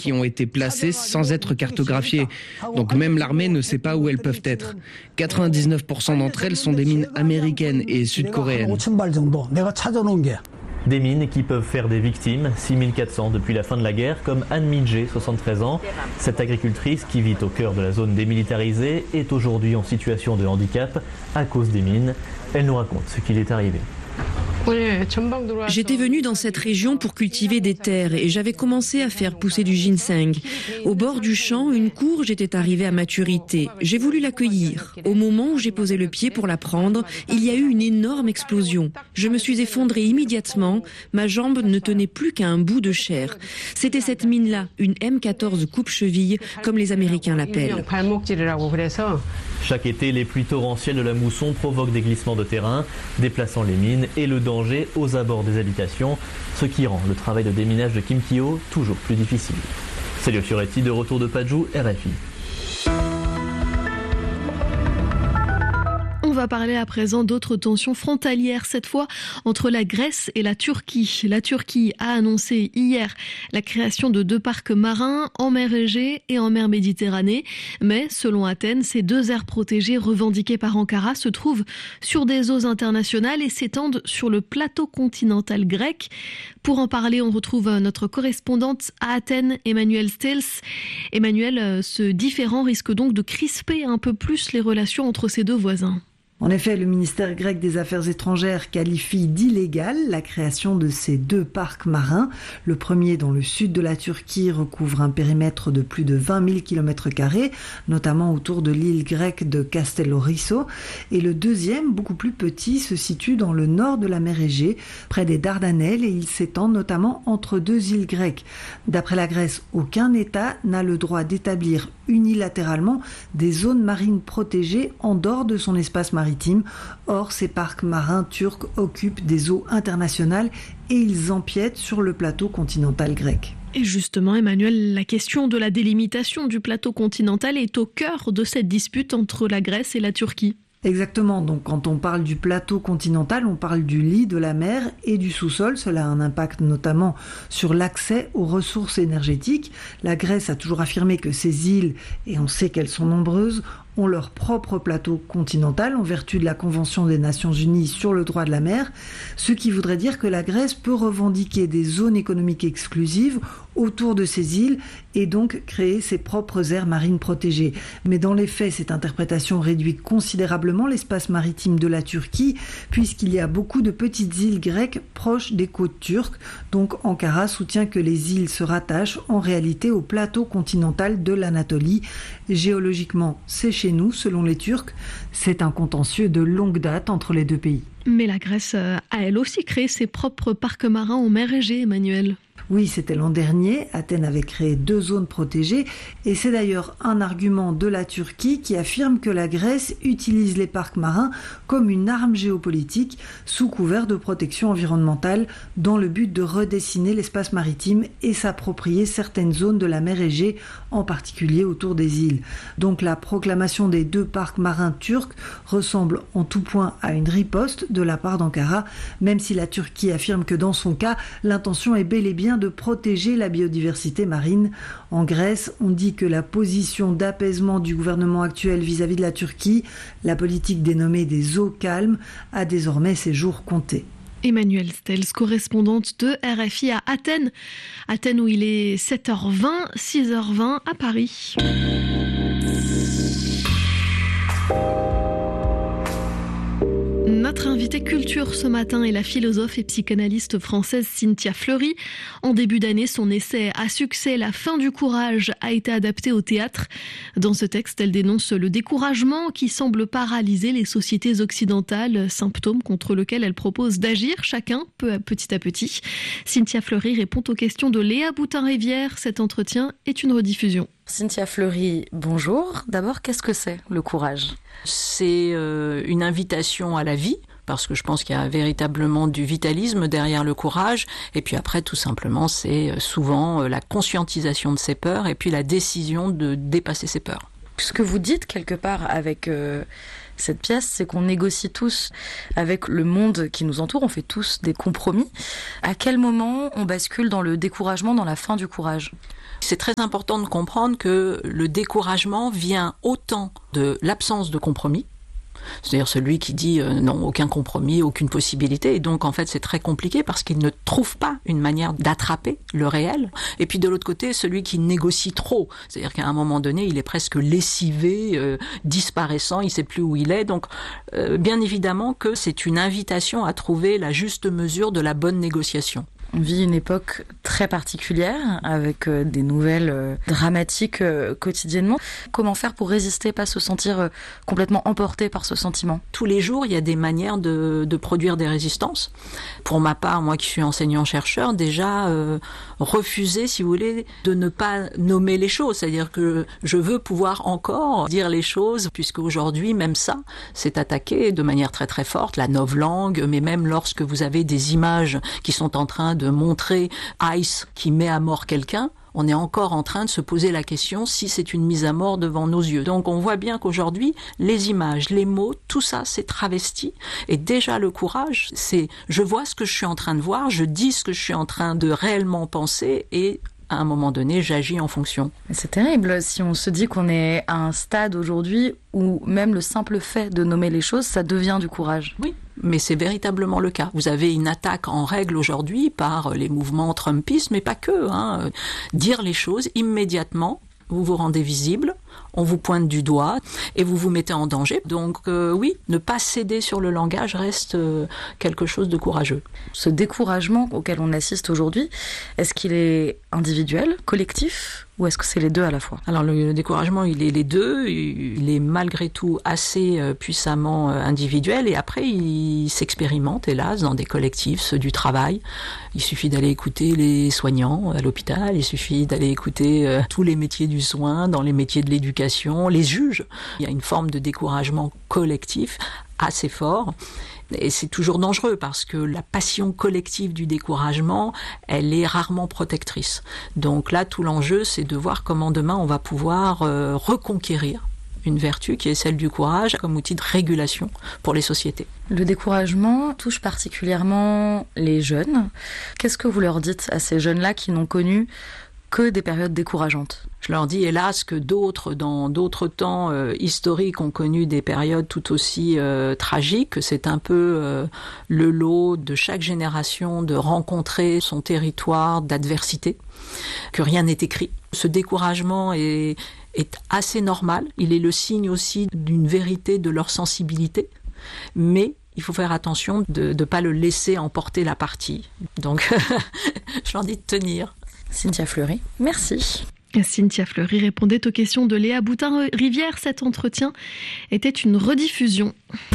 qui ont été placées sans être cartographiées. Donc même l'armée ne sait pas où elles peuvent être. 99% d'entre elles sont des mines américaines et sud-coréennes. Des mines qui peuvent faire des victimes, 6400 depuis la fin de la guerre, comme Anne Midget, 73 ans. Cette agricultrice qui vit au cœur de la zone démilitarisée est aujourd'hui en situation de handicap à cause des mines. Elle nous raconte ce qui lui est arrivé. J'étais venue dans cette région pour cultiver des terres et j'avais commencé à faire pousser du ginseng. Au bord du champ, une courge était arrivée à maturité. J'ai voulu l'accueillir. Au moment où j'ai posé le pied pour la prendre, il y a eu une énorme explosion. Je me suis effondrée immédiatement. Ma jambe ne tenait plus qu'à un bout de chair. C'était cette mine-là, une M14 coupe-cheville, comme les Américains l'appellent. Chaque été, les pluies torrentielles de la mousson provoquent des glissements de terrain, déplaçant les mines et le danger aux abords des habitations, ce qui rend le travail de déminage de Kim Ki-ho toujours plus difficile. Célio Fioretti, de retour de Paju, RFI. On va parler à présent d'autres tensions frontalières, cette fois entre la Grèce et la Turquie. La Turquie a annoncé hier la création de 2 parcs marins en mer Égée et en mer Méditerranée. Mais selon Athènes, ces 2 aires protégées revendiquées par Ankara se trouvent sur des eaux internationales et s'étendent sur le plateau continental grec. Pour en parler, on retrouve notre correspondante à Athènes, Emmanuel Stels. Emmanuel, ce différend risque donc de crisper un peu plus les relations entre ces 2 voisins. En effet, le ministère grec des Affaires étrangères qualifie d'illégale la création de ces 2 parcs marins. Le premier, dans le sud de la Turquie, recouvre un périmètre de plus de 20 000 km², notamment autour de l'île grecque de Castellorisso. Et le deuxième, beaucoup plus petit, se situe dans le nord de la mer Égée, près des Dardanelles, et il s'étend notamment entre 2 îles grecques. D'après la Grèce, aucun État n'a le droit d'établir unilatéralement des zones marines protégées en dehors de son espace maritime. Or, ces parcs marins turcs occupent des eaux internationales et ils empiètent sur le plateau continental grec. Et justement, Emmanuel, la question de la délimitation du plateau continental est au cœur de cette dispute entre la Grèce et la Turquie. Exactement, donc quand on parle du plateau continental, on parle du lit de la mer et du sous-sol. Cela a un impact notamment sur l'accès aux ressources énergétiques. La Grèce a toujours affirmé que ces îles, et on sait qu'elles sont nombreuses, ont leur propre plateau continental en vertu de la Convention des Nations Unies sur le droit de la mer, ce qui voudrait dire que la Grèce peut revendiquer des zones économiques exclusives autour de ces îles et donc créer ses propres aires marines protégées. Mais dans les faits, cette interprétation réduit considérablement l'espace maritime de la Turquie, puisqu'il y a beaucoup de petites îles grecques proches des côtes turques. Donc Ankara soutient que les îles se rattachent en réalité au plateau continental de l'Anatolie. Géologiquement, c'est chez nous, selon les Turcs. C'est un contentieux de longue date entre les 2 pays. Mais la Grèce a elle aussi créé ses propres parcs marins en mer Égée, Emmanuel. Oui, c'était l'an dernier. Athènes avait créé 2 zones protégées et c'est d'ailleurs un argument de la Turquie qui affirme que la Grèce utilise les parcs marins comme une arme géopolitique sous couvert de protection environnementale dans le but de redessiner l'espace maritime et s'approprier certaines zones de la mer Égée, en particulier autour des îles. Donc la proclamation des 2 parcs marins turcs ressemble en tout point à une riposte de la part d'Ankara, même si la Turquie affirme que dans son cas, l'intention est bel et bien de protéger la biodiversité marine. En Grèce, on dit que la position d'apaisement du gouvernement actuel vis-à-vis de la Turquie, la politique dénommée des eaux calmes, a désormais ses jours comptés. Emmanuel Stels, correspondante de RFI à Athènes. Athènes où il est 7h20, 6h20 à Paris. Notre invitée culture ce matin est la philosophe et psychanalyste française Cynthia Fleury. En début d'année, son essai à succès « La fin du courage » a été adapté au théâtre. Dans ce texte, elle dénonce le découragement qui semble paralyser les sociétés occidentales, symptôme contre lequel elle propose d'agir chacun petit à petit. Cynthia Fleury répond aux questions de Léa Boutin-Rivière. Cet entretien est une rediffusion. Cynthia Fleury, bonjour. D'abord, qu'est-ce que c'est le courage ? C'est une invitation à la vie, parce que je pense qu'il y a véritablement du vitalisme derrière le courage. Et puis après, tout simplement, c'est souvent la conscientisation de ses peurs et puis la décision de dépasser ses peurs. Ce que vous dites quelque part avec cette pièce, c'est qu'on négocie tous avec le monde qui nous entoure, on fait tous des compromis. À quel moment on bascule dans le découragement, dans la fin du courage ? C'est très important de comprendre que le découragement vient autant de l'absence de compromis, c'est-à-dire celui qui dit non, aucun compromis, aucune possibilité. Et donc, en fait, c'est très compliqué parce qu'il ne trouve pas une manière d'attraper le réel. Et puis, de l'autre côté, celui qui négocie trop. C'est-à-dire qu'à un moment donné, il est presque lessivé, disparaissant, il ne sait plus où il est. Donc, bien évidemment que c'est une invitation à trouver la juste mesure de la bonne négociation. On vit une époque très particulière avec des nouvelles dramatiques quotidiennement. Comment faire pour résister, pas se sentir complètement emporté par ce sentiment ? Tous les jours, il y a des manières de produire des résistances. Pour ma part, moi qui suis enseignant-chercheur, déjà refuser, si vous voulez, de ne pas nommer les choses. C'est-à-dire que je veux pouvoir encore dire les choses, puisque aujourd'hui, même ça, c'est attaqué de manière très très forte, la novlangue, mais même lorsque vous avez des images qui sont en train de montrer ICE qui met à mort quelqu'un, on est encore en train de se poser la question si c'est une mise à mort devant nos yeux. Donc on voit bien qu'aujourd'hui, les images, les mots, tout ça c'est travesti. Et déjà le courage, c'est je vois ce que je suis en train de voir, je dis ce que je suis en train de réellement penser et à un moment donné, j'agis en fonction. C'est terrible si on se dit qu'on est à un stade aujourd'hui où même le simple fait de nommer les choses, ça devient du courage. Oui, mais c'est véritablement le cas. Vous avez une attaque en règle aujourd'hui par les mouvements trumpistes, mais pas que. Dire les choses immédiatement, vous vous rendez visible, on vous pointe du doigt et vous vous mettez en danger. Donc oui, ne pas céder sur le langage reste quelque chose de courageux. Ce découragement auquel on assiste aujourd'hui, est-ce qu'il est individuel, collectif ou est-ce que c'est les deux à la fois ? Alors le découragement, il est les deux, il est malgré tout assez puissamment individuel et après il s'expérimente hélas dans des collectifs, ceux du travail. Il suffit d'aller écouter les soignants à l'hôpital, il suffit d'aller écouter tous les métiers du soin, dans les métiers de l'éducation, les juges. Il y a une forme de découragement collectif assez fort. Et c'est toujours dangereux parce que la passion collective du découragement, elle est rarement protectrice. Donc là, tout l'enjeu, c'est de voir comment demain on va pouvoir reconquérir une vertu qui est celle du courage comme outil de régulation pour les sociétés. Le découragement touche particulièrement les jeunes. Qu'est-ce que vous leur dites à ces jeunes-là qui n'ont connu que des périodes décourageantes ? Je leur dis hélas que d'autres, dans d'autres temps historiques, ont connu des périodes tout aussi tragiques. C'est un peu le lot de chaque génération de rencontrer son territoire d'adversité, que rien n'est écrit. Ce découragement est assez normal. Il est le signe aussi d'une vérité de leur sensibilité. Mais il faut faire attention de ne pas le laisser emporter la partie. Donc, je leur dis de tenir. Cynthia Fleury, merci. Cynthia Fleury répondait aux questions de Léa Boutin-Rivière. Cet entretien était une rediffusion.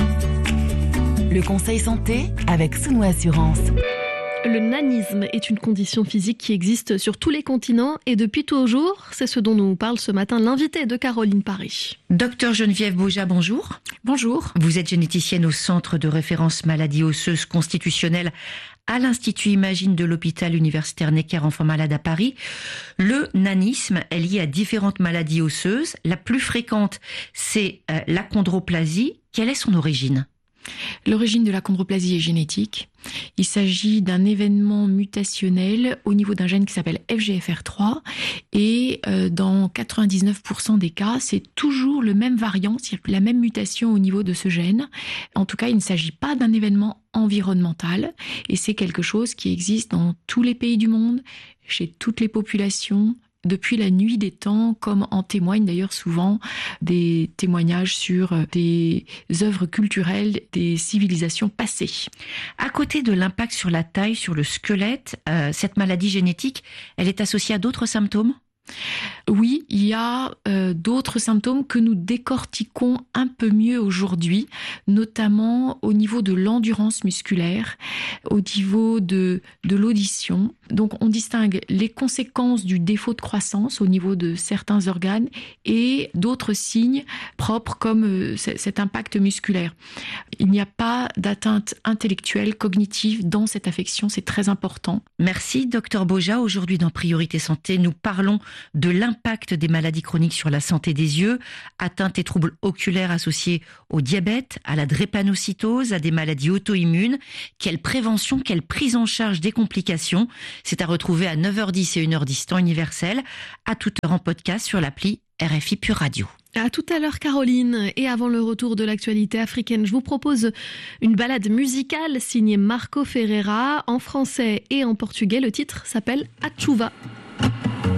Le conseil santé avec Souno Assurance. Le nanisme est une condition physique qui existe sur tous les continents et depuis toujours. C'est ce dont nous parle ce matin l'invité de Caroline Paris. Docteur Geneviève Boja, bonjour. Bonjour. Vous êtes généticienne au Centre de référence maladies osseuses constitutionnelles à l'Institut Imagine de l'hôpital universitaire Necker-Enfants Malades à Paris. Le nanisme est lié à différentes maladies osseuses. La plus fréquente, c'est l'achondroplasie. Quelle est son origine ? L'origine de l'achondroplasie est génétique. Il s'agit d'un événement mutationnel au niveau d'un gène qui s'appelle FGFR3 et dans 99% des cas, c'est toujours le même variant, c'est la même mutation au niveau de ce gène. En tout cas, il ne s'agit pas d'un événement environnemental et c'est quelque chose qui existe dans tous les pays du monde, chez toutes les populations, depuis la nuit des temps, comme en témoignent d'ailleurs souvent des témoignages sur des œuvres culturelles des civilisations passées. À côté de l'impact sur la taille, sur le squelette, cette maladie génétique, elle est associée à d'autres symptômes ? Oui, il y a d'autres symptômes que nous décortiquons un peu mieux aujourd'hui, notamment au niveau de l'endurance musculaire, au niveau de l'audition. Donc on distingue les conséquences du défaut de croissance au niveau de certains organes et d'autres signes propres comme cet impact musculaire. Il n'y a pas d'atteinte intellectuelle, cognitive dans cette affection, c'est très important. Merci Dr Boja. Aujourd'hui dans Priorité Santé, nous parlons de l'impact des maladies chroniques sur la santé des yeux, atteintes et troubles oculaires associés au diabète, à la drépanocytose, à des maladies auto-immunes. Quelle prévention, quelle prise en charge des complications. C'est à retrouver à 9h10 et 1h10 temps universel, à toute heure en podcast sur l'appli RFI Pure Radio. À tout à l'heure Caroline, et avant le retour de l'actualité africaine, je vous propose une balade musicale signée Marco Ferreira en français et en portugais. Le titre s'appelle Achuva.